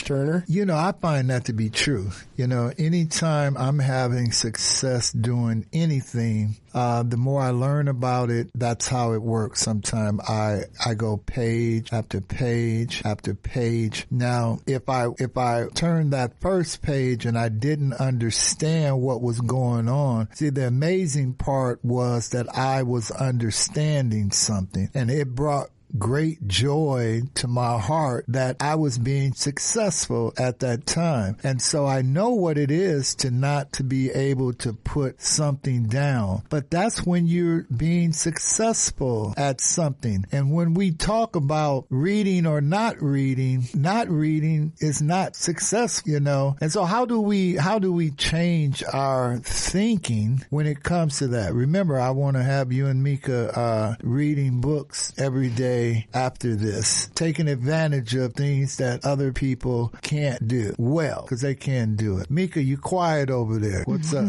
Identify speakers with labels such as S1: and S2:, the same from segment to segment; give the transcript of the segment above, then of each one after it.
S1: Turner?
S2: You know, I find that to be true. You know, anytime I'm having success doing anything, the more I learn about it, that's how it works. Sometimes I go page after page after page. Now, if I turn that first page and I didn't understand what was going on, see, the amazing part was that I was understanding something, and it brought great joy to my heart that I was being successful at that time. And so I know what it is to not to be able to put something down. But that's when you're being successful at something. And when we talk about reading or not reading is not successful, you know. And so how do we change our thinking when it comes to that? Remember, I want to have you and Mika reading books every day after this, taking advantage of things that other people can't do well, because they can do it. Mika, you quiet over there. What's up?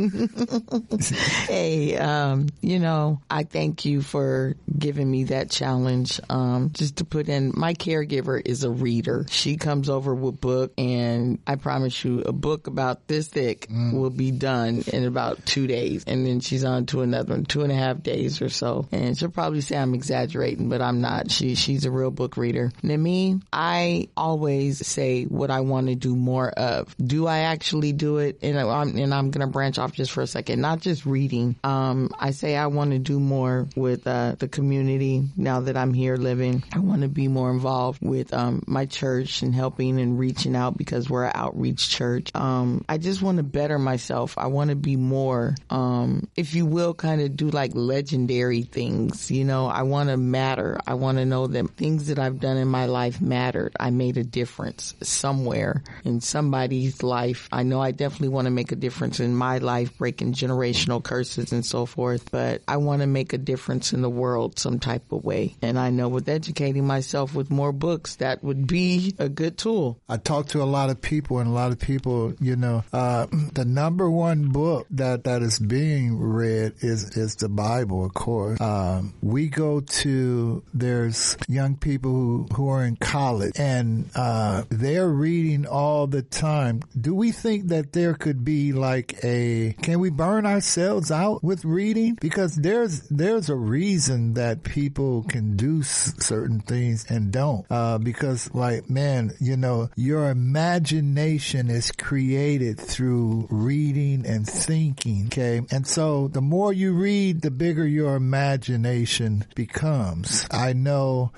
S3: Hey, you know, I thank you for giving me that challenge. Just to put in, my caregiver is a reader. She comes over with book, and I promise you, a book about this thick will be done in about 2 days, and then she's on to another one, 2.5 days or so. And she'll probably say I'm exaggerating, but I'm not. She's a real book reader. Now me, I always say what I want to do more of. Do I actually do it? And I'm going to branch off just for a second. Not just reading. I say I want to do more with the community now that I'm here living. I want to be more involved with my church and helping and reaching out, because we're an outreach church. I just want to better myself. I want to be more, if you will, kind of do like legendary things. You know, I want to matter. I want to know that things that I've done in my life mattered. I made a difference somewhere in somebody's life. I know I definitely want to make a difference in my life, breaking generational curses and so forth, but I want to make a difference in the world some type of way. And I know with educating myself with more books, that would be a good tool.
S2: I talk to a lot of people, and a lot of people, you know, the number one book that is being read is the Bible, of course. We go to, there's young people who are in college, and they're reading all the time. Do we think that there could be like can we burn ourselves out with reading? Because there's a reason that people can do certain things and don't. Because like, man, you know, your imagination is created through reading and thinking, okay? And so the more you read, the bigger your imagination becomes. I know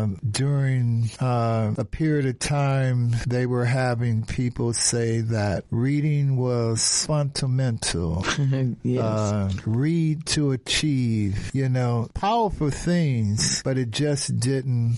S2: during a period of time, they were having people say that reading was fundamental.
S3: Yes.
S2: Read to achieve, you know, powerful things, but it just didn't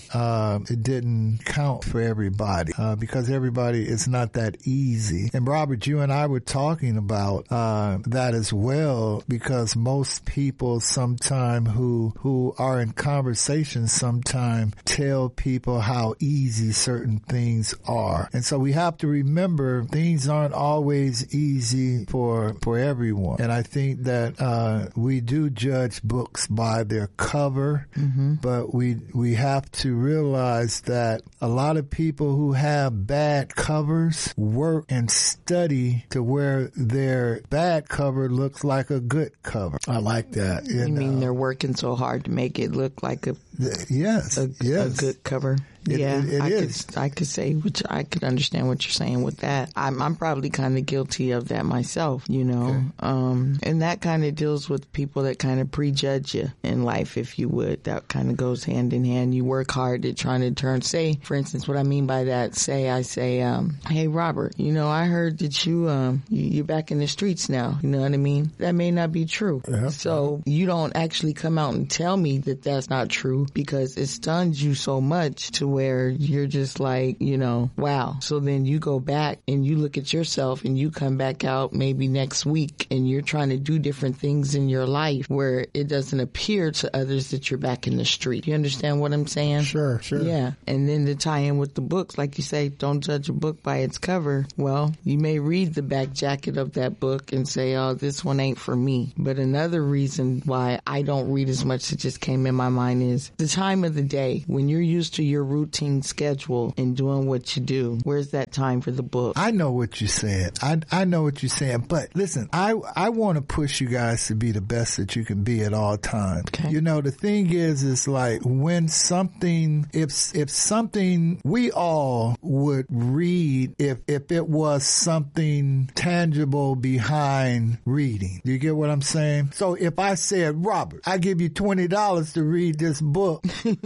S2: count for everybody, because everybody, it's not that easy. And Robert, you and I were talking about that as well, because most people sometime who are in conversations sometime tell people how easy certain things are. And so we have to remember things aren't always easy for everyone. And I think that we do judge books by their cover, but we have to realize that a lot of people who have bad covers work and study to where their bad cover looks like a good cover. I like that.
S3: You mean they're working so hard to make it look like a good cover? I could say, which I could understand what you're saying with that. I'm probably kind of guilty of that myself, you know. Okay. And that kind of deals with people that kind of prejudge you in life, if you would. That kind of goes hand in hand. You work hard at trying to turn, say, for instance, what I mean by that, I say, hey, Robert, you know, I heard that you're back in the streets now. You know what I mean? That may not be true. Yeah. So you don't actually come out and tell me that that's not true, because it stuns you so much to where you're just like, you know, wow. So then you go back and you look at yourself and you come back out maybe next week and you're trying to do different things in your life where it doesn't appear to others that you're back in the street. You understand what I'm saying?
S1: Sure.
S3: Yeah. And then to tie in with the books, like you say, don't judge a book by its cover. Well, you may read the back jacket of that book and say, oh, this one ain't for me. But another reason why I don't read as much that just came in my mind is the time of the day when you're used to your routine routine schedule and doing what you do, where's that time for the book?
S2: I know what you're saying. I know what you're saying. But listen, I want to push you guys to be the best that you can be at all times.
S3: Okay.
S2: You know, the thing is like when something, if something, we all would read if it was something tangible behind reading. You get what I'm saying? So if I said, Robert, I give you $20 to read this book,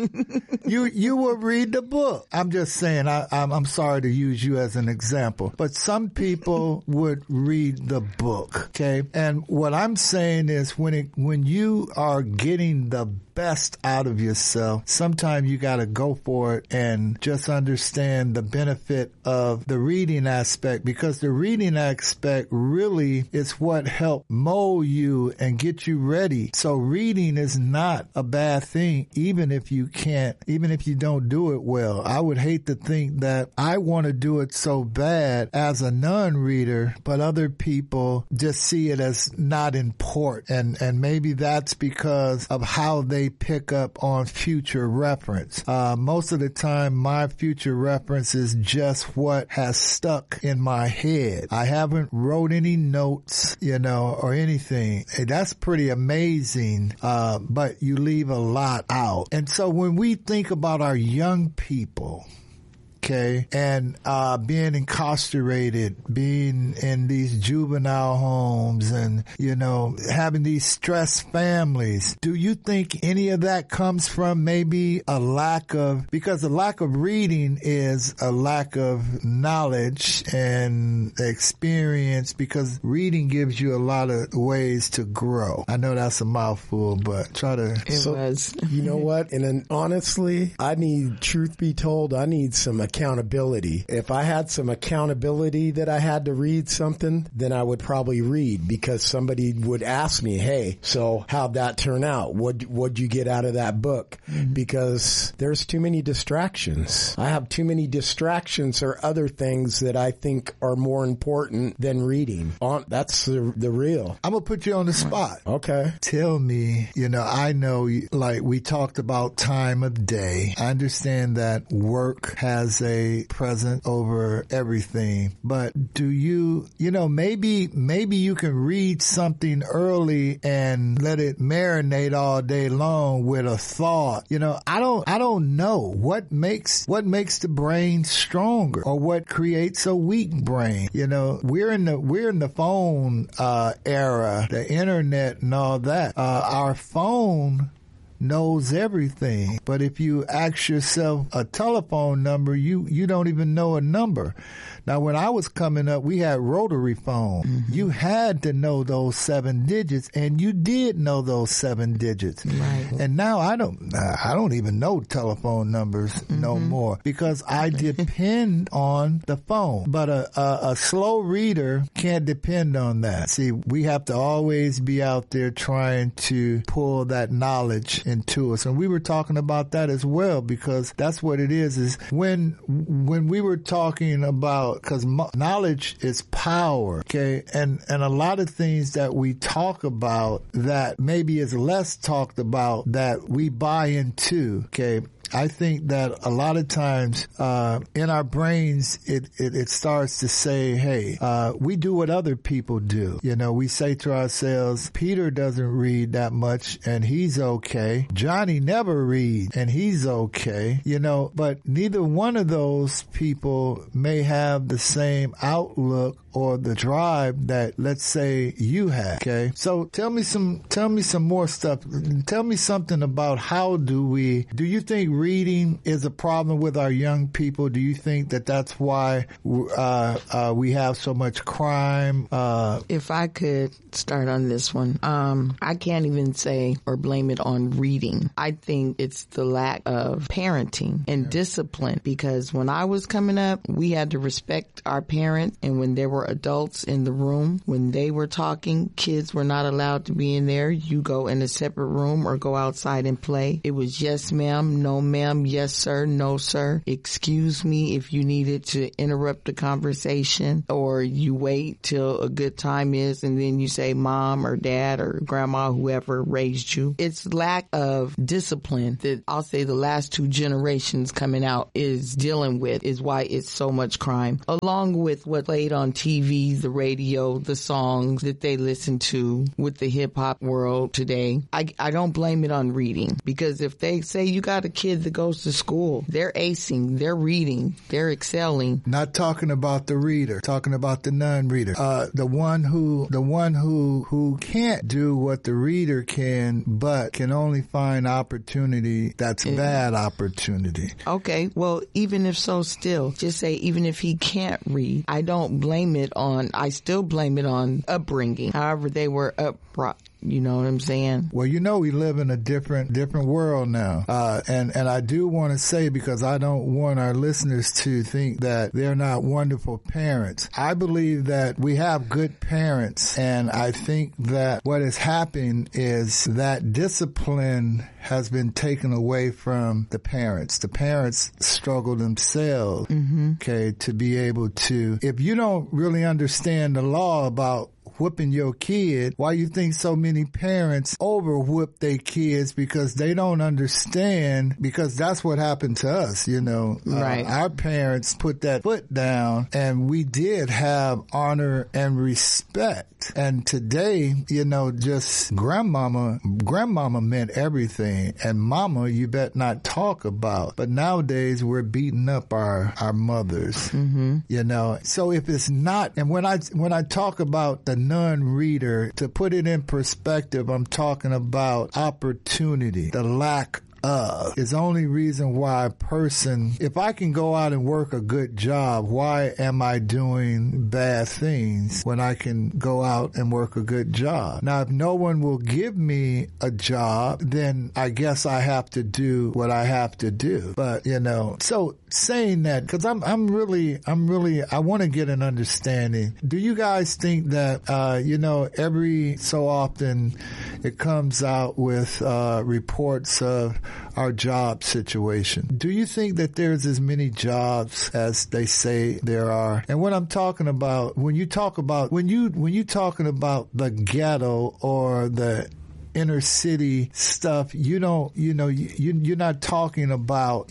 S2: you will read the book. I'm just saying, I'm sorry to use you as an example, but some people would read the book. Okay. And what I'm saying is when you are getting the best out of yourself, sometimes you got to go for it and just understand the benefit of the reading aspect, because the reading aspect really is what helped mold you and get you ready. So reading is not a bad thing, even if you don't do it well. I would hate to think that I want to do it so bad as a non-reader, but other people just see it as not important. And maybe that's because of how they pick up on future reference. Most of the time, my future reference is just what has stuck in my head. I haven't wrote any notes, or anything. That's pretty amazing. But you leave a lot out. And so when we think about our young people, okay, and being incarcerated, being in these juvenile homes, and having these stressed families, do you think any of that comes from maybe because a lack of reading is a lack of knowledge and experience, because reading gives you a lot of ways to grow. I know that's a mouthful, but try to.
S3: It was.
S1: You know what? And then honestly, truth be told, I need some accountability. If I had some accountability that I had to read something, then I would probably read, because somebody would ask me, hey, so how'd that turn out? What'd you get out of that book? Mm-hmm. Because there's too many distractions. I have too many distractions or other things that I think are more important than reading. That's the real.
S2: I'm going to put you on the spot.
S1: Okay.
S2: Tell me, I know, like we talked about time of day. I understand that work has a present over everything, but do you maybe you can read something early and let it marinate all day long with a thought. I don't know what makes the brain stronger or what creates a weak brain. We're in the phone era, the internet and all that. Our phone knows everything. But if you ask yourself a telephone number, you don't even know a number. Now, when I was coming up, we had rotary phone. Mm-hmm. You had to know those 7 digits, and you did know those 7 digits.
S3: Right.
S2: And now I don't even know telephone numbers no more, because I depend on the phone. But a slow reader can't depend on that. See, we have to always be out there trying to pull that knowledge into us. And we were talking about that as well, because that's what it is when we were talking about, because knowledge is power, okay? And a lot of things that we talk about that maybe is less talked about that we buy into, okay? I think that a lot of times in our brains, it starts to say, hey, we do what other people do. We say to ourselves, Peter doesn't read that much and he's okay. Johnny never reads and he's okay. But neither one of those people may have the same outlook or the drive that, let's say, you have. Okay. So tell me some more stuff. Tell me something about do you think reading is a problem with our young people? Do you think that that's why we have so much crime?
S3: If I could start on this one, I can't even say or blame it on reading. I think it's the lack of parenting and discipline, because when I was coming up, we had to respect our parents, and when there were were adults in the room. When they were talking, kids were not allowed to be in there. You go in a separate room or go outside and play. It was yes ma'am, no ma'am, yes sir, no sir. Excuse me if you needed to interrupt the conversation, or you wait till a good time is and then you say mom or dad or grandma, whoever raised you. It's lack of discipline that I'll say the last two generations coming out is dealing with is why it's so much crime, along with what played on TV, the radio, the songs that they listen to with the hip hop world today. I don't blame it on reading, because if they say you got a kid that goes to school, they're acing, they're reading, they're excelling.
S2: Not talking about the reader, talking about the non-reader. The one who can't do what the reader can, but can only find opportunity that's bad opportunity.
S3: Okay, well, even if so, still, just say even if he can't read, I still blame it on upbringing, however they were brought. You know what I'm saying?
S2: Well, we live in a different world now. And I do want to say, because I don't want our listeners to think that they're not wonderful parents. I believe that we have good parents, and I think that what has happened is that discipline has been taken away from the parents. The parents struggle themselves, okay, to be able to, if you don't really understand the law about whooping your kid, why you think so many parents over whoop their kids? Because they don't understand, because that's what happened to us,
S3: Right.
S2: Our parents put that foot down, and we did have honor and respect. And today, just grandmama meant everything, and mama you bet not talk about. But nowadays we're beating up our mothers, So if it's not, and when I talk about the non-reader, to put it in perspective, I'm talking about opportunity, the lack is the only reason why a person, if I can go out and work a good job, why am I doing bad things when I can go out and work a good job? Now, if no one will give me a job, then I guess I have to do what I have to do. But, so saying that, because I'm really, I want to get an understanding. Do you guys think that, every so often it comes out with reports of our job situation? Do you think that there's as many jobs as they say there are? And what I'm talking about, when you talking about the ghetto or the inner city stuff, you're not talking about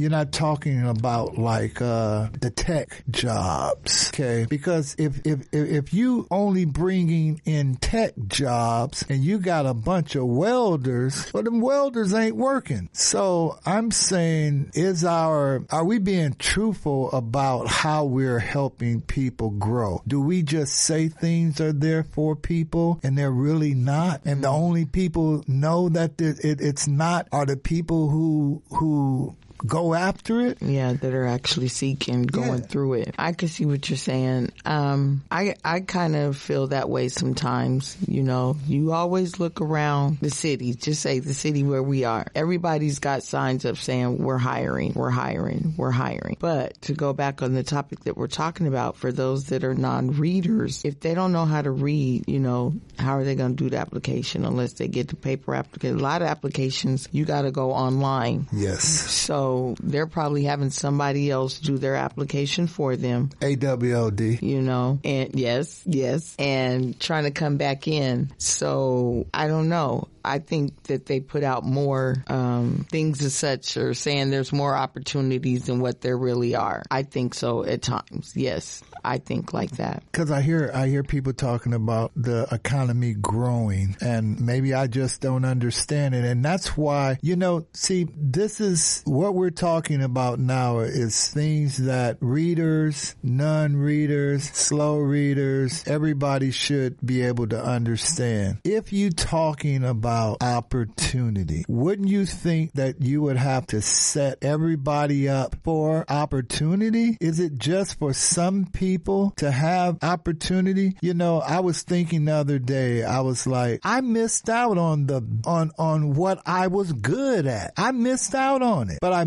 S2: like the tech jobs, okay? Because if you only bringing in tech jobs and you got a bunch of welders, well, them welders ain't working. So I'm saying, are we being truthful about how we're helping people grow? Do we just say things are there for people and they're really not? And the only people know that it's not are the people who go after it?
S3: Yeah, that are actually seeking, going through it. I can see what you're saying. I kind of feel that way sometimes. You always look around the city, just say the city where we are. Everybody's got signs up saying we're hiring, we're hiring, we're hiring. But to go back on the topic that we're talking about, for those that are non-readers, if they don't know how to read, how are they going to do the application unless they get the paper application? A lot of applications, you got to go online.
S2: Yes.
S3: So they're probably having somebody else do their application for them.
S2: AWOD.
S3: And yes, and trying to come back in. So I don't know. I think that they put out more things as such, or saying there's more opportunities than what there really are. I think so at times. Yes, I think like that.
S2: Because I hear people talking about the economy growing, and maybe I just don't understand it. And that's why, this is what we're talking about now, is things that readers, non-readers, slow readers, everybody should be able to understand. If you talking about opportunity, wouldn't you think that you would have to set everybody up for opportunity? Is it just for some people to have opportunity? I was thinking the other day, I was like, I missed out on what I was good at. I missed out on it, but I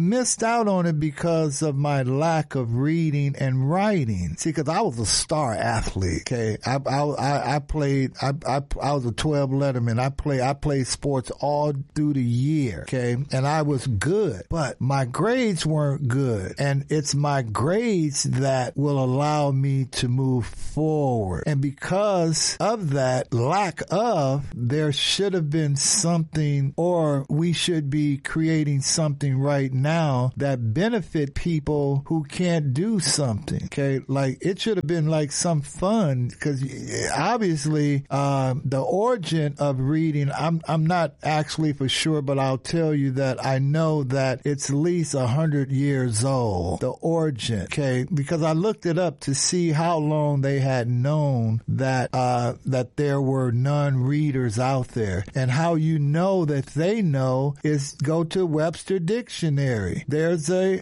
S2: missed out on it because of my lack of reading and writing. See, because I was a star athlete. Okay, I played. I was a 12 letterman. I played sports all through the year. Okay, and I was good, but my grades weren't good, and it's my grades that will allow me to move forward. And because of that lack of, there should have been something, or we should be creating something right now that benefit people who can't do something. Okay, like it should have been like some fun, because obviously the origin of reading, I'm not actually for sure, but I'll tell you that I know that it's at least 100 years old, the origin. Okay, because I looked it up to see how long they had known that that there were non-readers out there. And how you know that they know is go to Webster Dictionary. There's a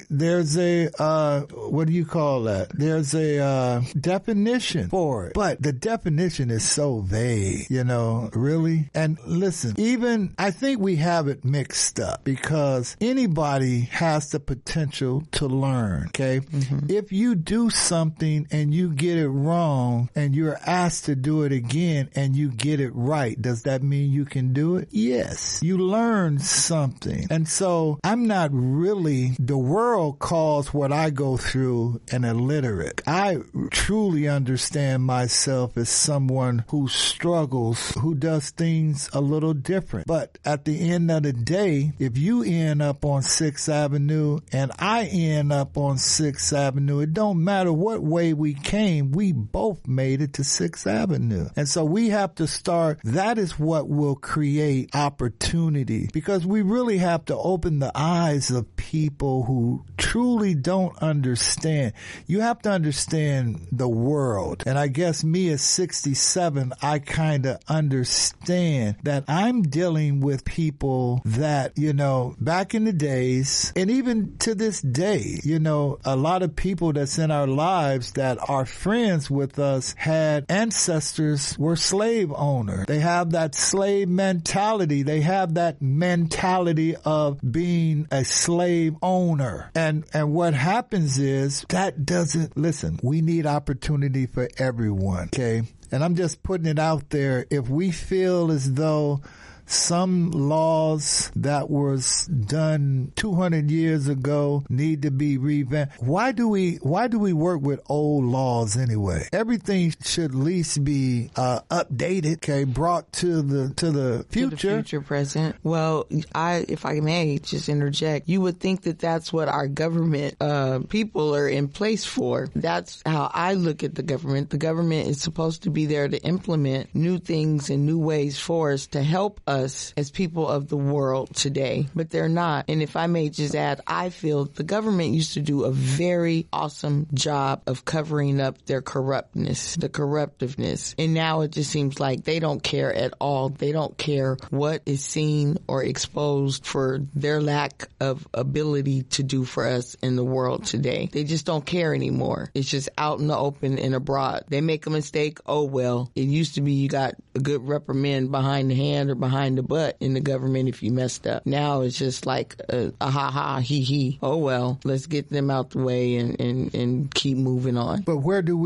S2: what do you call that? There's a definition for it. But the definition is so vague, really. And listen, even I think we have it mixed up, because anybody has the potential to learn, okay? Mm-hmm. If you do something and you get it wrong and you're asked to do it again and you get it right, does that mean you can do it? Yes. You learn something. And so I'm not really, the world calls what I go through an illiterate. I truly understand myself as someone who struggles, who does things a little different. But at the end of the day, if you end up on 6th Avenue and I end up on 6th Avenue, it don't matter what way we came, we both made it to 6th Avenue. And so we have to start, that is what will create opportunity, because we really have to open the eyes of people who truly don't understand. You have to understand the world. And I guess me at 67, I kind of understand that I'm dealing with people that, back in the days, and even to this day, a lot of people that's in our lives that are friends with us had ancestors were slave owners. They have that slave mentality. They have that mentality of being a slave owner. And what happens is that doesn't, listen, we need opportunity for everyone, okay? And I'm just putting it out there. If we feel as though some laws that was done 200 years ago need to be revamped. Why do we work with old laws anyway? Everything should at least be updated, okay, brought to the future.
S3: To the future present. Well, if I may just interject, you would think that that's what our government people are in place for. That's how I look at the government. The government is supposed to be there to implement new things and new ways for us to help us as people of the world today, but they're not. And if I may just add, I feel the government used to do a very awesome job of covering up their corruptness, the corruptiveness. And now it just seems like they don't care at all. They don't care what is seen or exposed for their lack of ability to do for us in the world today. They just don't care anymore. It's just out in the open and abroad. They make a mistake. Oh, well, it used to be you got a good reprimand behind the hand or behind the butt in the government if you messed up. Now it's just like a ha ha he he. Oh well, let's get them out the way and keep moving on.
S2: But where would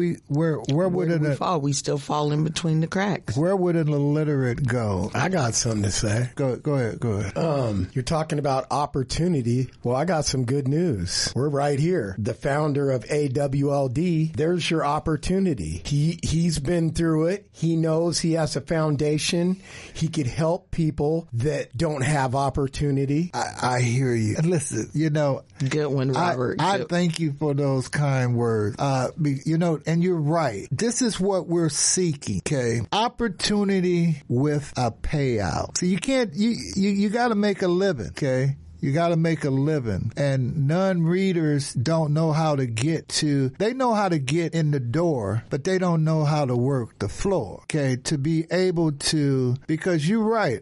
S2: we
S3: fall? We still fall in between the cracks.
S2: Where would an illiterate go?
S1: I got something to say.
S2: Go ahead.
S1: You're talking about opportunity. Well, I got some good news. We're right here. The founder of AWLD. There's your opportunity. He's been through it. He knows he has a foundation. He could help people that don't have opportunity.
S2: I hear you. Listen,
S3: good one, Robert.
S2: I thank you for those kind words. And you're right. This is what we're seeking, okay? Opportunity with a payout. So you got to make a living, okay? You got to make a living. And non-readers don't know how to they know how to get in the door, but they don't know how to work the floor, okay? To be able to, because you're right.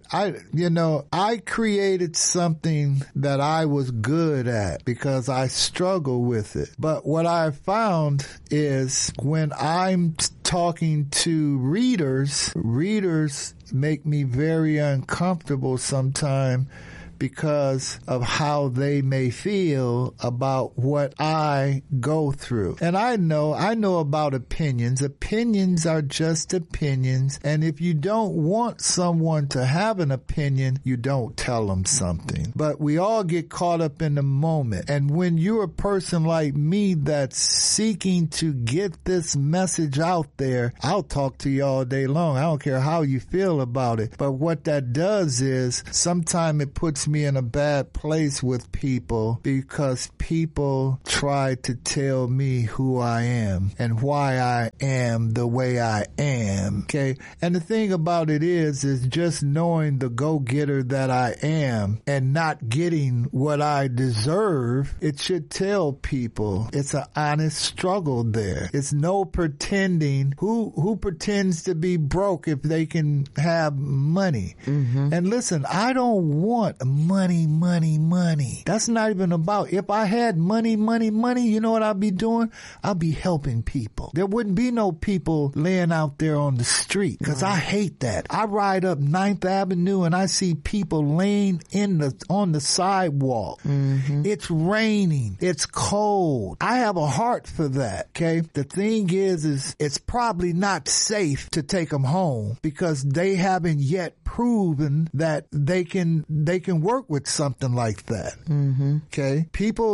S2: I created something that I was good at because I struggle with it. But what I found is when I'm talking to readers make me very uncomfortable sometimes, because of how they may feel about what I go through. And I know about opinions. Opinions are just opinions. And if you don't want someone to have an opinion, you don't tell them something. But we all get caught up in the moment. And when you're a person like me that's seeking to get this message out there, I'll talk to you all day long. I don't care how you feel about it. But what that does is sometimes it puts me in a bad place with people because people try to tell me who I am and why I am the way I am. Okay. And the thing about it is just knowing the go-getter that I am and not getting what I deserve, it should tell people it's an honest struggle there. It's no pretending. Who pretends to be broke if they can have money? Mm-hmm. And listen, I don't want money. That's not even about, if I had money, you know what I'd be doing? I'd be helping people. There wouldn't be no people laying out there on the street because I hate that. I ride up 9th Avenue and I see people laying on the sidewalk. Mm-hmm. It's raining. It's cold. I have a heart for that. Okay. The thing is it's probably not safe to take them home because they haven't yet proven that they can work with something like that. Mm-hmm. Okay.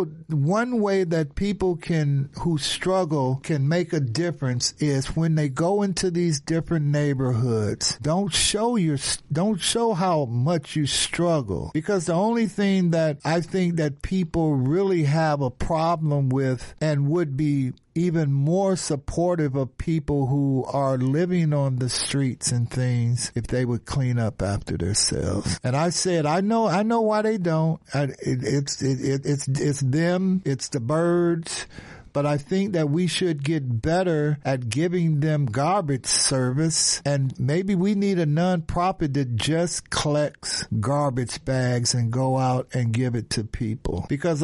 S2: One way that people who struggle can make a difference is when they go into these different neighborhoods. Don't show how much you struggle, because the only thing that I think that people really have a problem with and would be even more supportive of people who are living on the streets and things if they would clean up after themselves. And I said, I know why they don't. It's them, it's the birds. But I think that we should get better at giving them garbage service, and maybe we need a nonprofit that just collects garbage bags and go out and give it to people. Because,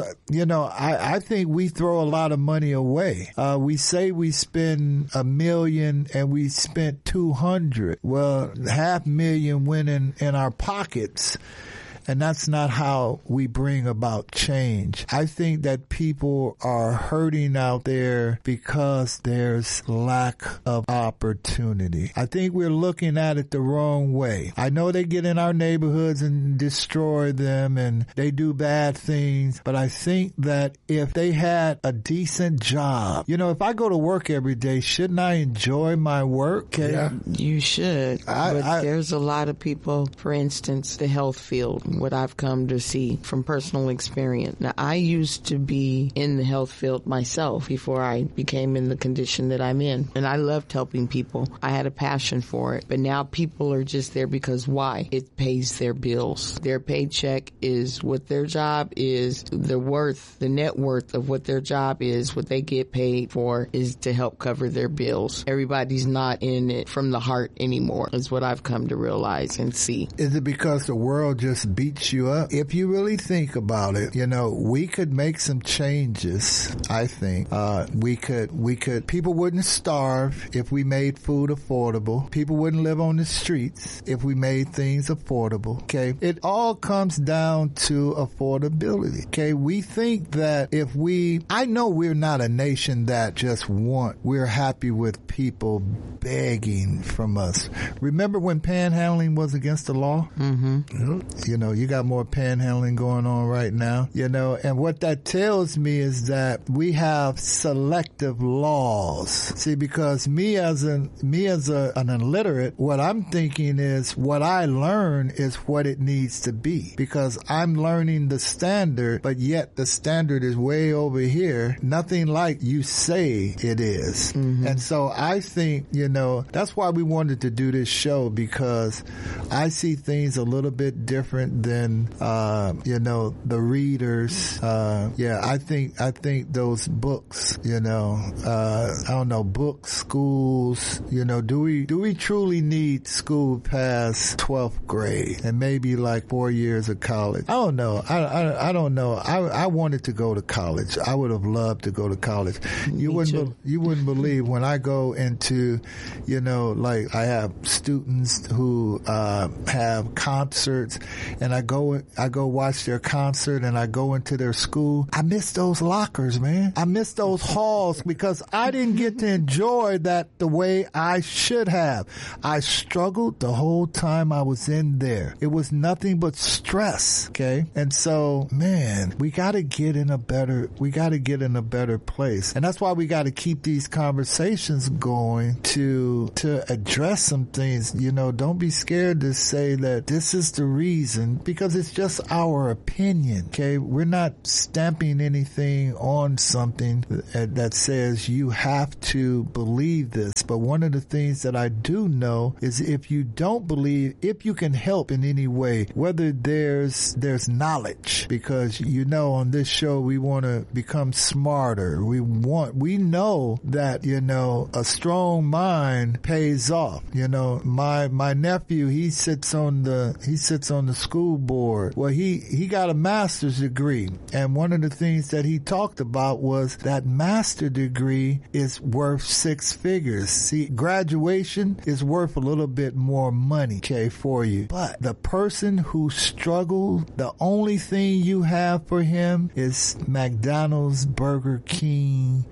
S2: I think we throw a lot of money away. We say we spend $1 million and we spent 200. Well, $500,000 went in our pockets. And that's not how we bring about change. I think that people are hurting out there because there's lack of opportunity. I think we're looking at it the wrong way. I know they get in our neighborhoods and destroy them and they do bad things, but I think that if they had a decent job, if I go to work every day, shouldn't I enjoy my work? Okay?
S3: Yeah. You should. But there's a lot of people, for instance, the health field, what I've come to see from personal experience. Now, I used to be in the health field myself before I became in the condition that I'm in. And I loved helping people. I had a passion for it. But now people are just there because why? It pays their bills. Their paycheck is what their job is. The net worth of what their job is, what they get paid for is to help cover their bills. Everybody's not in it from the heart anymore, is what I've come to realize and see.
S2: Is it because the world just beats you up? If you really think about it, we could make some changes. I think we could. People wouldn't starve if we made food affordable. People wouldn't live on the streets if we made things affordable. Okay, it all comes down to affordability. Okay, we think that I know we're not a nation that just we're happy with people begging from us. Remember when panhandling was against the law? Mm-hmm. You got more panhandling going on right now, and what that tells me is that we have selective laws. See, because me as an illiterate, what I'm thinking is what I learn is what it needs to be, because I'm learning the standard, but yet the standard is way over here, nothing like you say it is. Mm-hmm. And so I think, that's why we wanted to do this show, because I see things a little bit different than the readers. I think those books, I don't know, books, schools, do we truly need school past 12th grade and maybe like 4 years of college? I don't know. I don't know. I wanted to go to college. I would have loved to go to college. You wouldn't believe when I go into, like I have students who have concerts, and and I go watch their concert and I go into their school, I miss those lockers, man. I miss those halls because I didn't get to enjoy that the way I should have. I struggled the whole time I was in there. It was nothing but stress, okay? And so, man, we got to get in a better place. And that's why we got to keep these conversations going to address some things. You know, don't be scared to say that this is the reason, because it's just our opinion, okay? We're not stamping anything on something that says you have to believe this. But one of the things that I do know is if you don't believe, if you can help in any way, whether there's knowledge, because you know on this show we want to become smarter. We know that, you know, a strong mind pays off. You know, my nephew, he sits on the school board. Well, he got a master's degree, and one of the things that he talked about was that master degree is worth 6 figures. See, graduation is worth a little bit more money, okay, for you. But the person who struggled, the only thing you have for him is McDonald's, Burger King,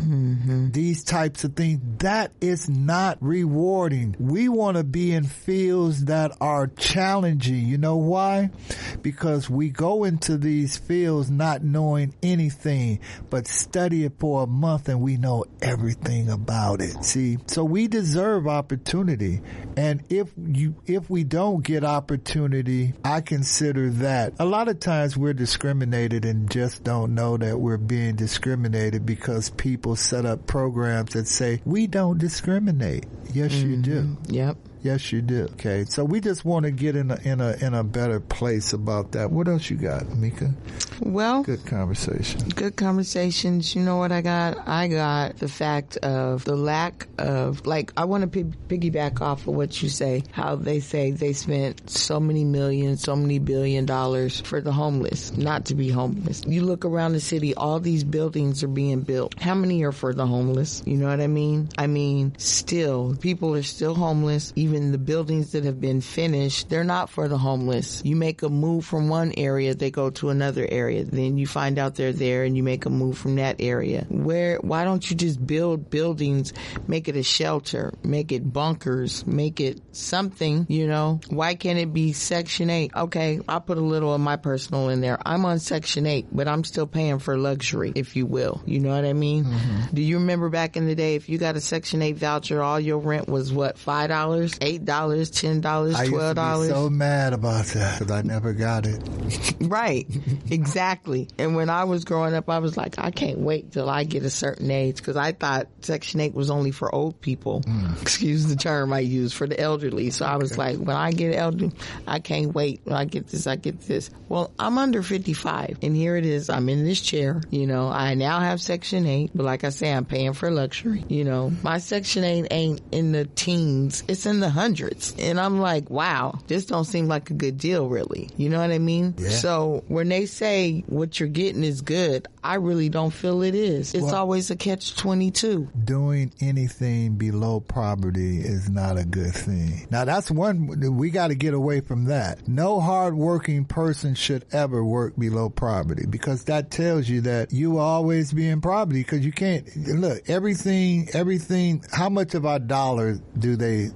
S2: these types of things. That is not rewarding. We want to be in fields that are challenging. You know why? Because we go into these fields not knowing anything, but study it for a month and we know everything about it. See, so we deserve opportunity. And if we don't get opportunity, I consider that a lot of times we're discriminated and just don't know that we're being discriminated because people set up programs that say we don't discriminate. Yes, you do.
S3: Yep.
S2: Yes, you do. Okay, so we just want to get in a better place about that. What else you got, Mika?
S3: Well,
S2: good conversation.
S3: Good conversations. You know what I got? I got the fact of the lack of, like, I want to piggyback off of what you say, how they say they spent so many millions, so many $1 billion for the homeless, not to be homeless. You look around the city, all these buildings are being built. How many are for the homeless? You know what I mean? I mean, still, people are still homeless. Even the buildings that have been finished, they're not for the homeless. You make a move from one area, they go to another area. Then you find out they're there and you make a move from that area. Why don't you just build buildings, make it a shelter, make it bunkers, make it something, you know? Why can't it be Section 8? Okay, I'll put a little of my personal in there. I'm on Section 8, but I'm still paying for luxury, if you will. You know what I mean? Mm-hmm. Do you remember back in the day, if you got a Section 8 voucher, all your rent was what, $5? $8, $10, $12.
S2: I used to be so mad about that because I never got it.
S3: Right, exactly. And when I was growing up, I was like, I can't wait till I get a certain age, because I thought Section 8 was only for old people. Excuse the term I use, for the elderly. So I was like, when I get elderly, I can't wait. When I get this. Well, I'm under 55, and here it is. I'm in this chair. You know, I now have Section 8, but like I say, I'm paying for luxury. You know, my Section 8 ain't in the teens. It's in the hundreds. And I'm like, wow, this don't seem like a good deal, really. You know what I mean? Yeah. So when they say what you're getting is good, I really don't feel it is. It's always a catch-22.
S2: Doing anything below poverty is not a good thing. Now, that's one, we got to get away from that. No hardworking person should ever work below poverty, because that tells you that you will always be in poverty, because you can't, look, everything, how much of our dollars do they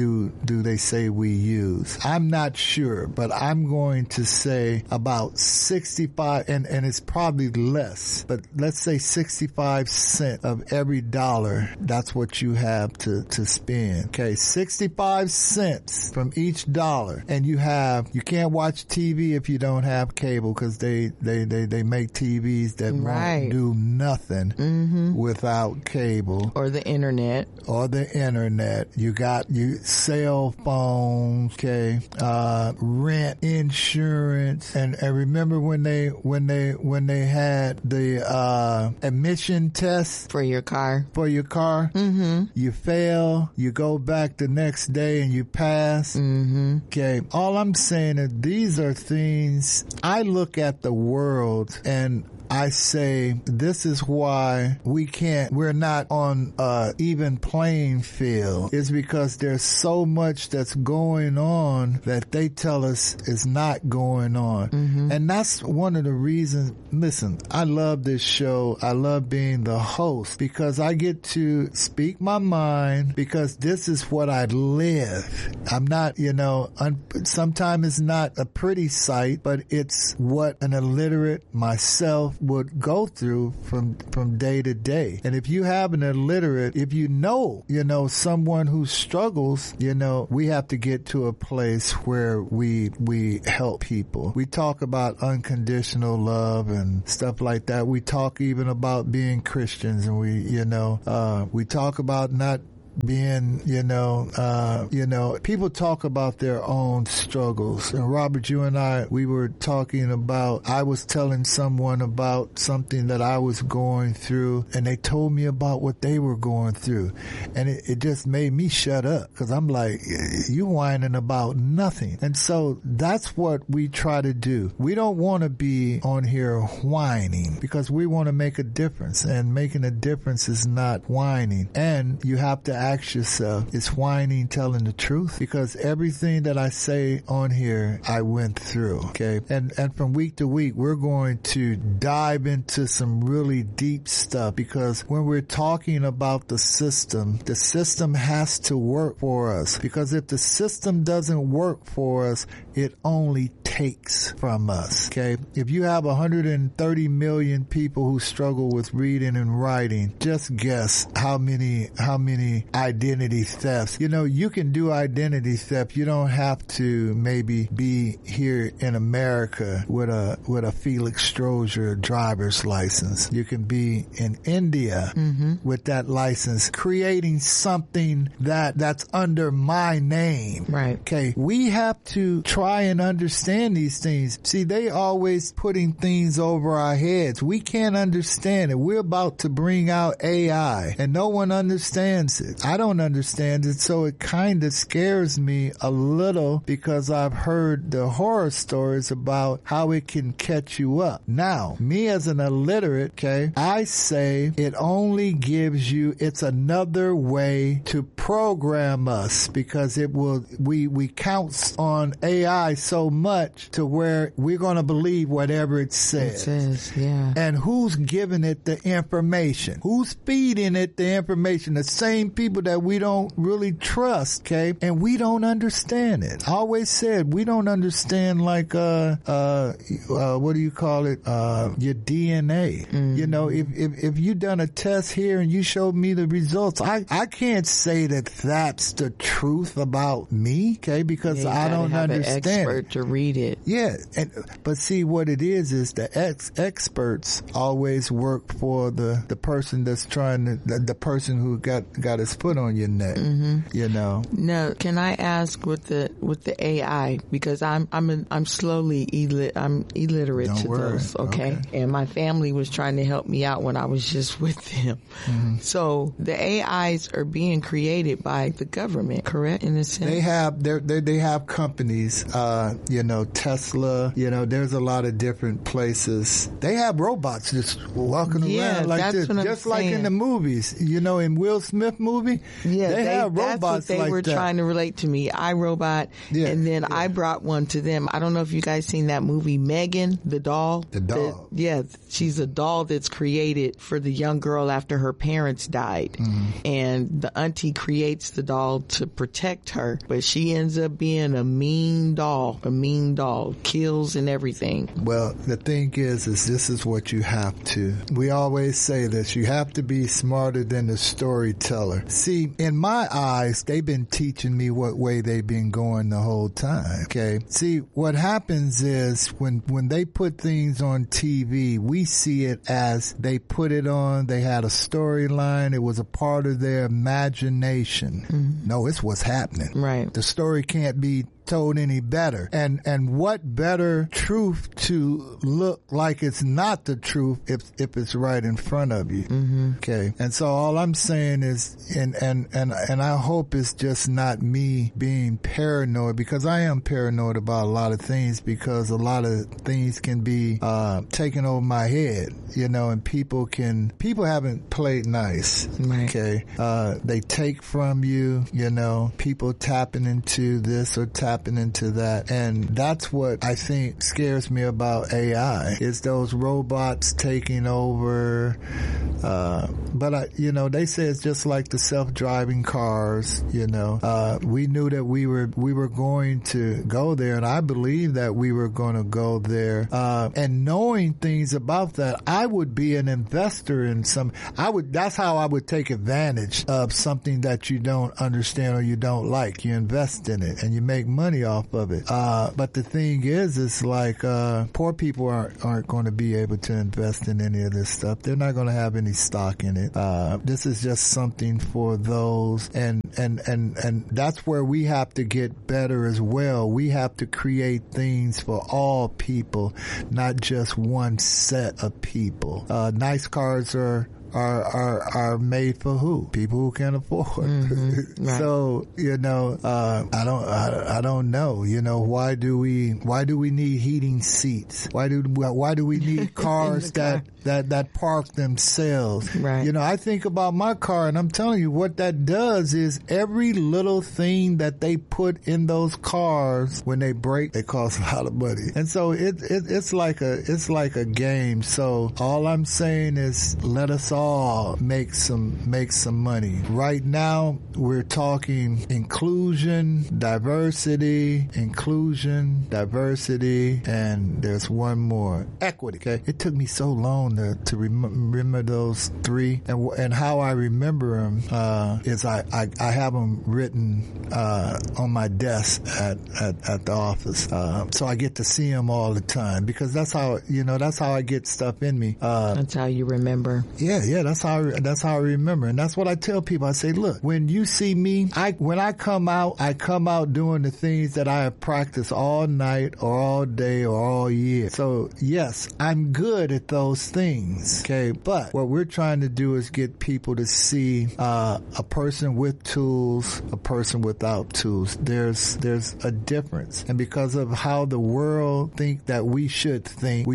S2: say we use? I'm not sure, but I'm going to say about 65, and it's probably less, but let's say 65 cents of every dollar. That's what you have to spend. Okay, 65 cents from each dollar. And you can't watch TV if you don't have cable, because they make TVs that won't do nothing without cable.
S3: Or the internet.
S2: You got cell phones, okay, rent, insurance, and remember when they had the emission test
S3: for your car.
S2: You fail, you go back the next day and you pass. Okay, all I'm saying is these are things. I look at the world and I say this is why we're not on even playing field, is because there's so much that's going on that they tell us is not going on. And that's one of the reasons. Listen, I love this show. I love being the host because I get to speak my mind, because this is what I live. I'm not, sometimes it's not a pretty sight, but it's what an illiterate myself would go through from day to day. And if you have an illiterate, if you know someone who struggles, we have to get to a place where we help people. We talk about unconditional love and stuff like that. We talk even about being Christians, and we talk about not being, people talk about their own struggles. And Robert, you and I, we were talking about, I was telling someone about something that I was going through, and they told me about what they were going through. And it just made me shut up, because I'm like, you whining about nothing. And so that's what we try to do. We don't want to be on here whining, because we want to make a difference, and making a difference is not whining. And you have to ask yourself, is whining telling the truth? Because everything that I say on here, I went through, okay? And from week to week, we're going to dive into some really deep stuff, because when we're talking about the system has to work for us. Because if the system doesn't work for us, it only takes from us, okay? If you have 130 million people who struggle with reading and writing, just guess how many identity thefts. You can do identity theft. You don't have to maybe be here in America with a Felix Strozier driver's license. You can be in India with that license, creating something that's under my name.
S3: Right.
S2: Okay. We have to try and understand these things. See, they always putting things over our heads. We can't understand it. We're about to bring out AI, and no one understands it. I don't understand it, so it kind of scares me a little, because I've heard the horror stories about how it can catch you up. Now, me as an illiterate, okay, I say it only gives you, it's another way to program us, because we count on AI so much to where we're going to believe whatever it says.
S3: It says, yeah.
S2: And who's giving it the information? Who's feeding it the information? The same people that we don't really trust, okay? And we don't understand it. I always said we don't understand, like what do you call it? Your DNA. If you done a test here and you showed me the results, I can't say that that's the truth about me, okay? Because I don't understand.
S3: An expert to read it.
S2: Yeah, but see, what it is the experts always work for the person that's trying to, the person who got his foot on your neck.
S3: Now, can I ask with the AI, because I'm slowly illiterate
S2: Don't
S3: to
S2: worry.
S3: those, okay? And my family was trying to help me out when I was just with them. So the AIs are being created by the government, correct? In a sense,
S2: they have companies, Tesla. There's a lot of different places. They have robots just walking around like this, just like in the movies. In Will Smith movie, they have robots.
S3: That's what they were trying to relate to me. iRobot, and then I brought one to them. I don't know if you guys seen that movie, Megan, the doll.
S2: The doll.
S3: She's a doll that's created for the young girl after her parents died, and the auntie creates the doll to protect her, but she ends up being a mean doll, kills and everything.
S2: Well, the thing is this is what you have to. We always say this, you have to be smarter than the storyteller. See, in my eyes, they've been teaching me what way they've been going the whole time, okay? See, what happens is when they put things on TV, we see it as they put it on, they had a storyline, it was a part of their imagination. No, it's what's happening.
S3: Right.
S2: The story can't be told any better. And what better truth to look like it's not the truth if it's right in front of you. Mm-hmm. Okay. And so all I'm saying is, and I hope it's just not me being paranoid, because I am paranoid about a lot of things, because a lot of things can be taken over my head, and people haven't played nice.
S3: Right.
S2: Okay. They take from you, people tapping into this or tapping into that. And that's what I think scares me about AI, is those robots taking over. But they say it's just like the self-driving cars, we knew that we were going to go there, and I believe that we were going to go there. And knowing things about that, I would be an investor in that's how I would take advantage of something that you don't understand or you don't like. You invest in it and you make money off of it. But the thing is, it's like, poor people aren't going to be able to invest in any of this stuff. They're not going to have any stock in it. This is just something for those, and that's where we have to get better as well. We have to create things for all people, not just one set of people. Nice cars are made for who? People who can afford. Mm-hmm. Right. So, I don't know. Why do we need heating seats? Why do we need cars that park themselves?
S3: Right.
S2: I think about my car, and I'm telling you, what that does is every little thing that they put in those cars, when they break, they cost a lot of money. And so it's like a game. So all I'm saying is, let us all make some money. Right now, we're talking inclusion, diversity, and there's one more, equity. Okay, it took me so long to remember those three, and how I remember them is I have them written on my desk at the office, so I get to see them all the time, because that's how I get stuff in me.
S3: That's how you remember.
S2: Yeah, that's how I remember. And that's what I tell people. I say, look, when you see me, when I come out doing the things that I have practiced all night or all day or all year. So yes, I'm good at those things. Okay. But what we're trying to do is get people to see, a person with tools, a person without tools. There's a difference. And because of how the world think, we should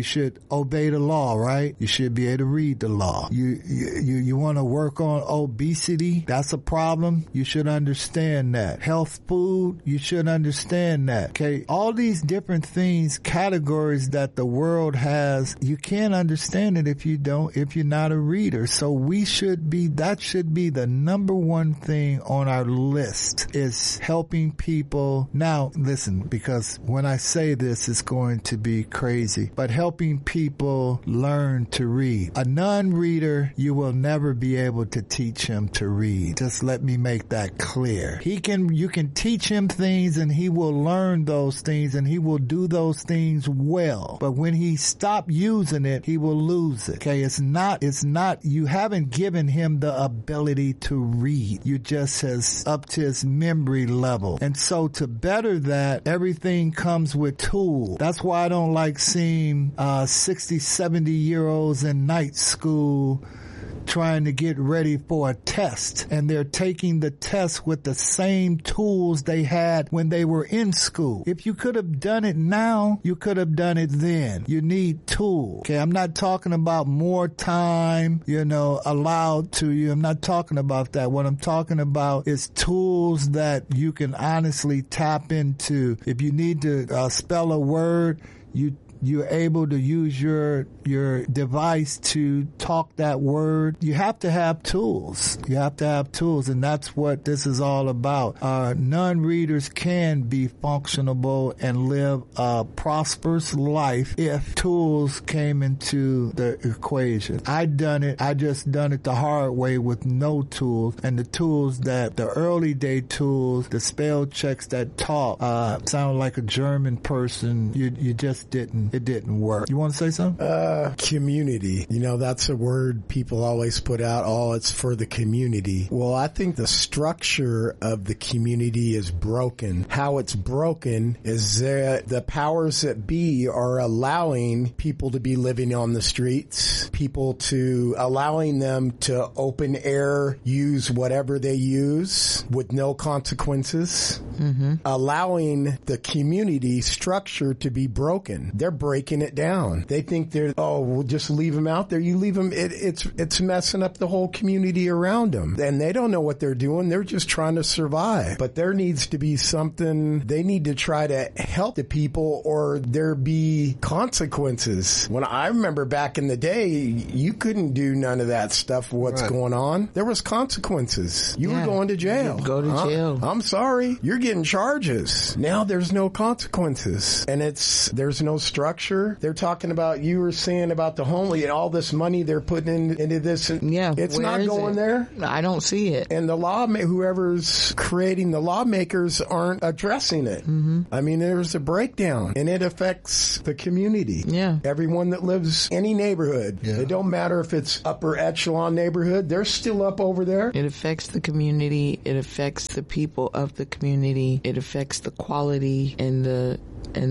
S2: obey the law, right? You should be able to read the law. You want to work on obesity? That's a problem. You should understand that. Health food, you should understand that. Okay. All these different things, categories that the world has, you can't understand it if you're not a reader. So that should be the number one thing on our list, is helping people. Now, listen, because when I say this, it's going to be crazy, but helping people learn to read. A non-reader, you will never be able to teach him to read. Just let me make that clear. You can teach him things, and he will learn those things, and he will do those things well. But when he stops using it, he will lose it. Okay. It's not, you haven't given him the ability to read. You just has up to his memory level. And so to better that, everything comes with tools. That's why I don't like seeing 60, 70-year-olds in night school trying to get ready for a test, and they're taking the test with the same tools they had when they were in school. If you could have done it now, you could have done it then. You need tools. Okay, I'm not talking about more time, allowed to you. I'm not talking about that. What I'm talking about is tools that you can honestly tap into. If you need to spell a word, you're able to use your device to talk that word. You have to have tools. And that's what this is all about. Non-readers can be functionable and live a prosperous life if tools came into the equation. I just done it the hard way with no tools, and the early day tools, the spell checks that talk, sound like a German person. You just didn't it didn't work. You want to say something?
S1: Community. You know, that's a word people always put out. Oh, it's for the community. Well, I think the structure of the community is broken. How it's broken is that the powers that be are allowing people to be living on the streets, allowing them to open air, use whatever they use with no consequences, allowing the community structure to be broken. They're breaking it down. They think we'll just leave them out there. You leave them, it's messing up the whole community around them. And they don't know what they're doing. They're just trying to survive. But there needs to be something, they need to try to help the people or there be consequences. When I remember back in the day, you couldn't do none of that stuff, what's going on. There was consequences. You were going to jail.
S3: You'd go to jail.
S1: I'm sorry. You're getting charges. Now there's no consequences. And there's no structure. They're talking about, you were saying about the homely and all this money they're putting into this.
S3: Yeah.
S1: It's not going there.
S3: I don't see it.
S1: And whoever's creating the lawmakers aren't addressing it. I mean, there's a breakdown and it affects the community.
S3: Yeah.
S1: Everyone that lives any neighborhood. Yeah. It don't matter if it's upper echelon neighborhood. They're still up over there.
S3: It affects the community. It affects the people of the community. It affects the quality and the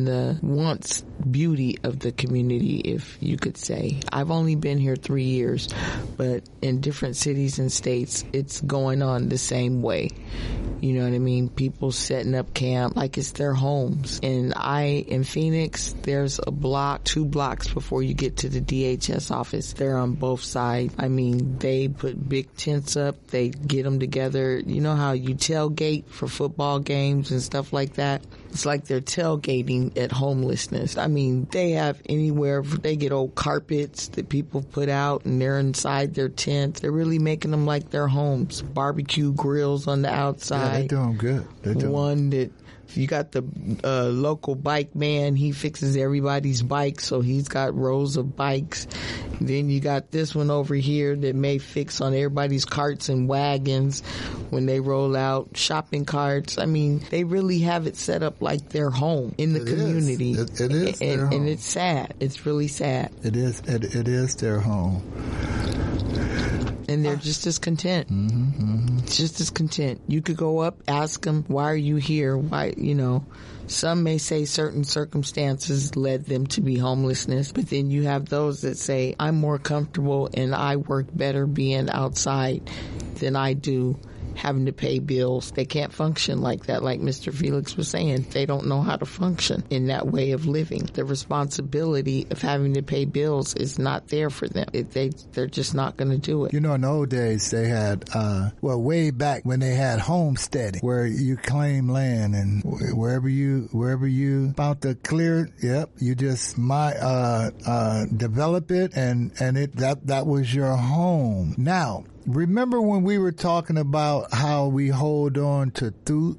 S3: once beauty of the community, if you could say. I've only been here 3 years, but in different cities and states, it's going on the same way. You know what I mean? People setting up camp like it's their homes. And in Phoenix, there's a block, 2 blocks before you get to the DHS office. They're on both sides. I mean, they put big tents up. They get them together. You know how you tailgate for football games and stuff like that? It's like they're tailgating at homelessness. I mean, they have anywhere, they get old carpets that people put out and they're inside their tents. They're really making them like their homes. Barbecue grills on the outside.
S2: Yeah, they're doing good.
S3: One that you got the local bike man. He fixes everybody's bikes, so he's got rows of bikes. Then you got this one over here that may fix on everybody's carts and wagons when they roll out shopping carts. I mean, they really have it set up like their home in the community.
S2: It is their home.
S3: And it's sad. It's really sad.
S2: It is their home.
S3: And they're just as content. Just as content. You could go up, ask them, why are you here? Why, some may say certain circumstances led them to be homelessness, but then you have those that say, I'm more comfortable and I work better being outside than I do having to pay bills. They can't function like that, like Mr. Felix was saying. They don't know how to function in that way of living. The responsibility of having to pay bills is not there for them. They're just not going to do it.
S2: In the old days, they had, way back when they had homesteading, where you claim land and wherever you about to clear, you just develop it and that was your home. Now, remember when we were talking about how we hold on to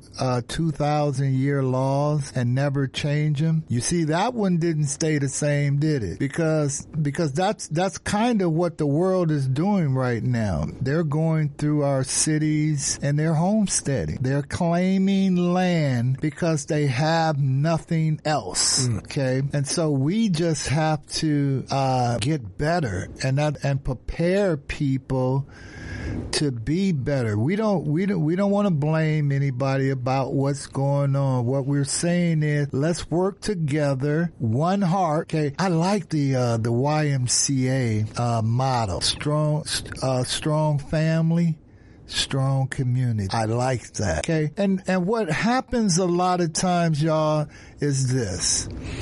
S2: 2,000-year laws and never change them? You see, that one didn't stay the same, did it? Because that's kind of what the world is doing right now. They're going through our cities and they're homesteading. They're claiming land because they have nothing else. Okay, and so we just have to get better and prepare people to be better. We don't want to blame anybody about what's going on. What we're saying is, let's work together, one heart. Okay, I like the YMCA model. Strong family, strong community. I like that. Okay, and what happens a lot of times, y'all, is this.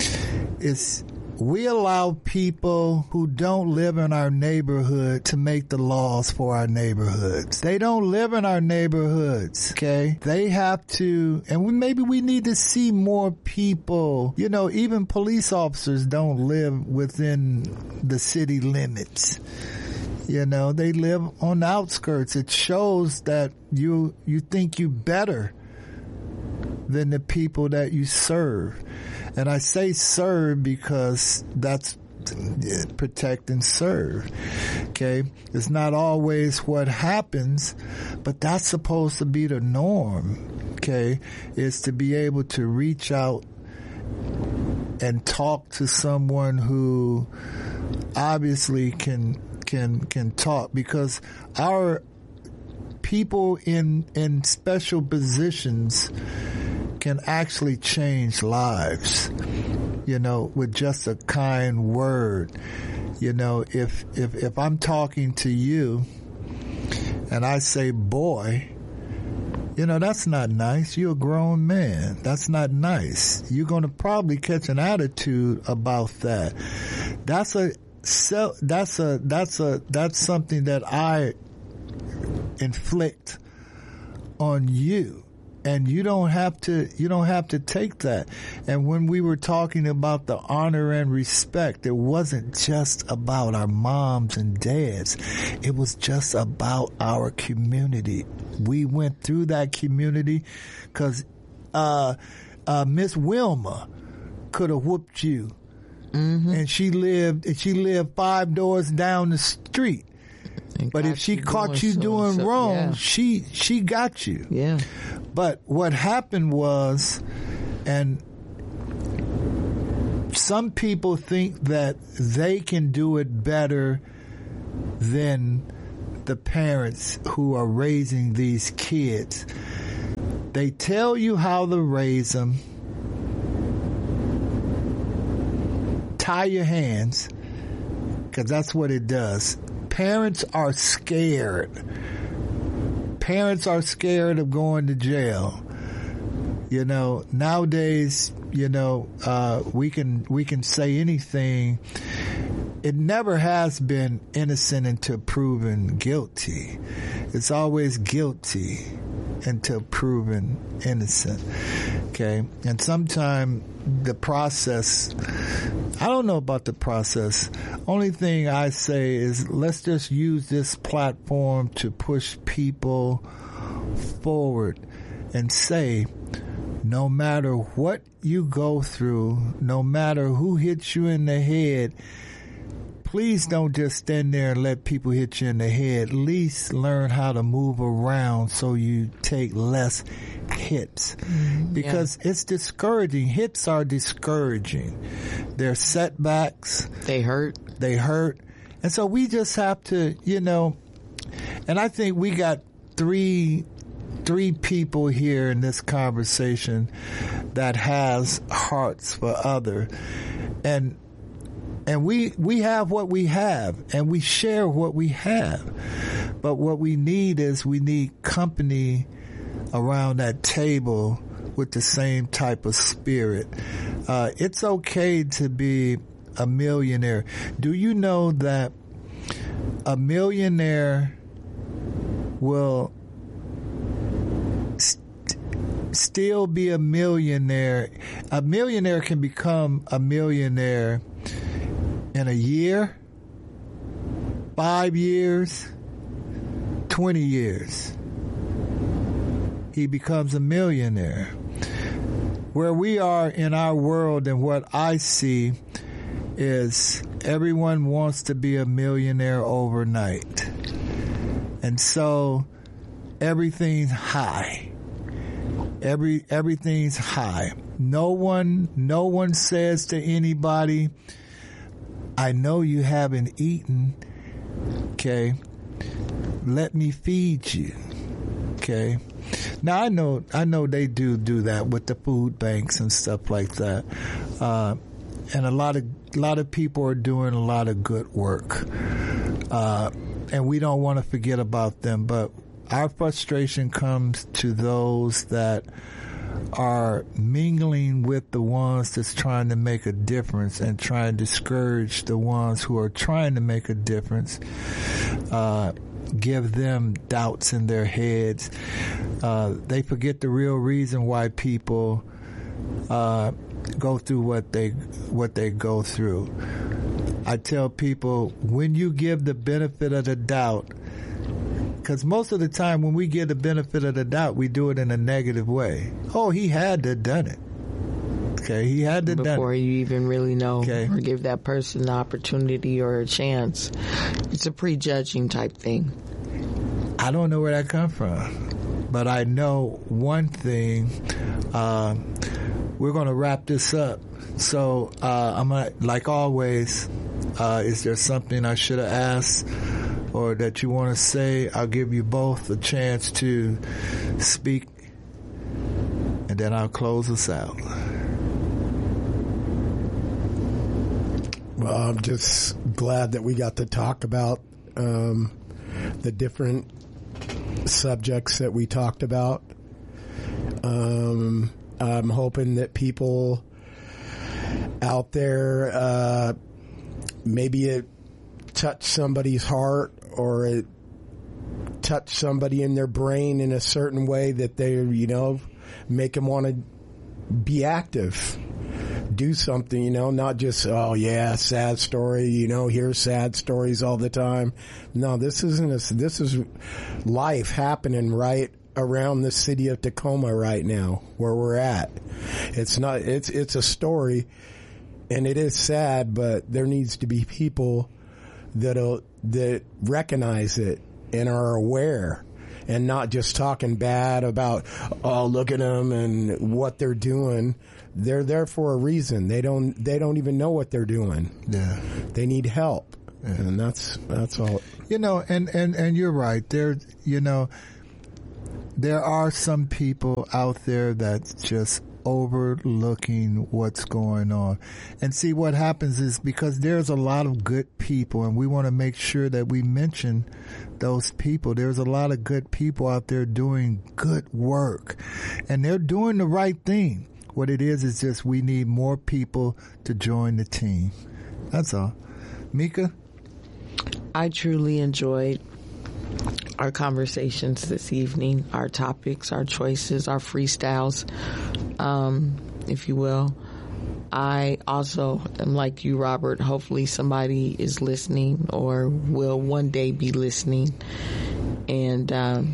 S2: We allow people who don't live in our neighborhood to make the laws for our neighborhoods. They don't live in our neighborhoods, okay? They have to, and maybe we need to see more people. Even police officers don't live within the city limits. They live on the outskirts. It shows that you think you better than the people that you serve. And I say serve because that's protect and serve. Okay? It's not always what happens, but that's supposed to be the norm. Okay? Is to be able to reach out and talk to someone who obviously can talk, because our people in special positions can actually change lives, with just a kind word. If I'm talking to you and I say, boy, that's not nice. You're a grown man. That's not nice. You're going to probably catch an attitude about that. That's something that I inflict on you. And you don't have to take that. And when we were talking about the honor and respect, it wasn't just about our moms and dads. It was just about our community. We went through that community because Miss Wilma could have whooped you. Mm-hmm. And she lived 5 doors down the street. But if she caught you doing wrong, yeah, she got you.
S3: Yeah.
S2: But what happened was, and some people think that they can do it better than the parents who are raising these kids. They tell you how to raise them, tie your hands, because that's what it does. Parents are scared. Parents are scared of going to jail. Nowadays, we can say anything. It never has been innocent until proven guilty. It's always guilty until proven innocent. Okay? And sometimes the process, I don't know about the process. Only thing I say is let's just use this platform to push people forward and say, no matter what you go through, no matter who hits you in the head, please don't just stand there and let people hit you in the head. At least learn how to move around so you take less hits. Because it's discouraging. Hits are discouraging. They're setbacks.
S3: They hurt.
S2: And so we just have to, and I think we got three people here in this conversation that has hearts for other. And we have what we have, and we share what we have. But what we need company around that table with the same type of spirit. It's okay to be a millionaire. Do you know that a millionaire will still be a millionaire? A millionaire can become a millionaire in a year, 5 years, 20 years. He becomes a millionaire. Where we are in our world and what I see is everyone wants to be a millionaire overnight. And so everything's high. Everything's high. No one says to anybody, I know you haven't eaten. Okay. Let me feed you. Okay. Now I know they do that with the food banks and stuff like that. And a lot of people are doing a lot of good work. And we don't want to forget about them, but our frustration comes to those that are mingling with the ones that's trying to make a difference and trying to discourage the ones who are trying to make a difference. Give them doubts in their heads. They forget the real reason why people go through what they go through. I tell people, when you give the benefit of the doubt, because most of the time when we give the benefit of the doubt, we do it in a negative way. Oh, he had to have done it. Okay, he had to
S3: before you even really know,
S2: okay,
S3: or give that person an opportunity or a chance. It's a prejudging type thing.
S2: I don't know where that comes from, but I know one thing. We're going to wrap this up So I'm like always, is there something I should have asked or that you want to say? I'll give you both a chance to speak, and then I'll close us out.
S1: Well, I'm just glad that we got to talk about the different subjects that we talked about. I'm hoping that people out there, maybe it touched somebody's heart or it touched somebody in their brain in a certain way that they, make them want to be active. Do something, not just, oh yeah, sad story, hear sad stories all the time. No, this is life happening right around the city of Tacoma right now, where we're at. It's a story, and it is sad, but there needs to be people that recognize it and are aware, and not just talking bad about, oh, look at them and what they're doing. They're there for a reason. They don't even know what they're doing. Yeah. They need help. Yeah. And that's all.
S2: And you're right. There are some people out there that's just overlooking what's going on. And see, what happens is because there's a lot of good people, and we want to make sure that we mention those people. There's a lot of good people out there doing good work, and they're doing the right thing. What it is just we need more people to join the team. That's all. Mika?
S3: I truly enjoyed our conversations this evening, our topics, our choices, our freestyles, if you will. I also am like you, Robert. Hopefully somebody is listening or will one day be listening and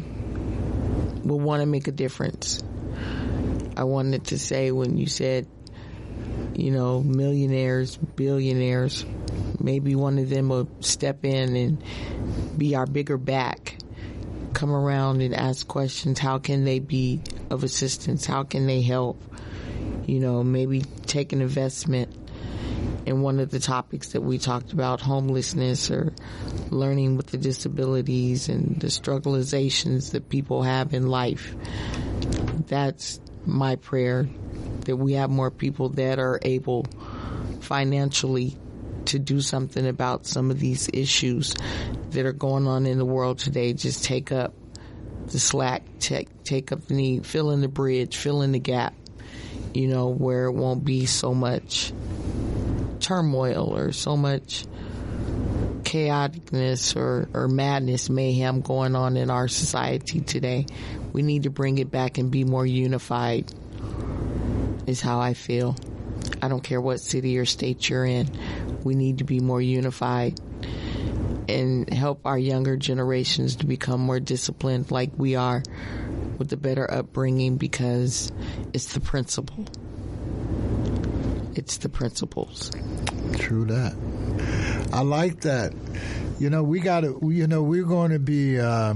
S3: will want to make a difference. I wanted to say when you said, millionaires, billionaires, maybe one of them will step in and be our bigger back, come around and ask questions. How can they be of assistance? How can they help? Maybe take an investment in one of the topics that we talked about, homelessness or learning with the disabilities and the struggleizations that people have in life. That's my prayer, that we have more people that are able financially to do something about some of these issues that are going on in the world today. Just take up the slack, take up the need, fill in the bridge, fill in the gap, where it won't be so much turmoil or so much chaoticness or madness, mayhem going on in our society today. We need to bring it back and be more unified, is how I feel. I don't care what city or state you're in. We need to be more unified and help our younger generations to become more disciplined like we are, with a better upbringing, because it's the principle. It's the principles.
S2: True that. I like that. We're going to be,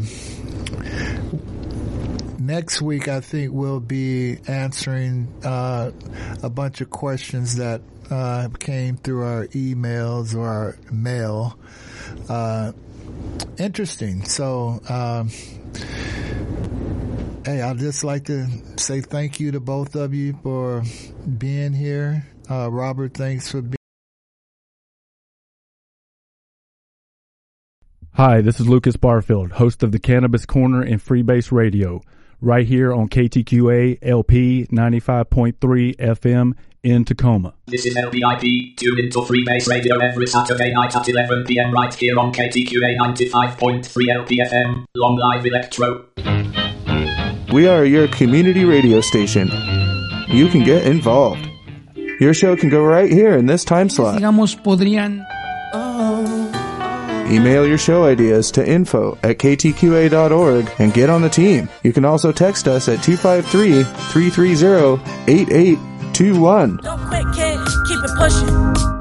S2: next week, I think we'll be answering a bunch of questions that came through our emails or our mail. Interesting. So, hey, I'd just like to say thank you to both of you for being here. Robert, thanks for being.
S4: Hi, this is Lucas Barfield, host of the Cannabis Corner and Freebase Radio, right here on KTQA LP 95.3 FM in Tacoma.
S5: This is LPIP, tune into Freebase Radio every Saturday night at 11 p.m. right here on KTQA 95.3 LP FM, Long Live Electro.
S6: We are your community radio station. You can get involved. Your show can go right here in this time slot. Email your show ideas to info@ktqa.org and get on the team. You can also text us at 253-330-8821. Don't quit, kid. Keep it pushing.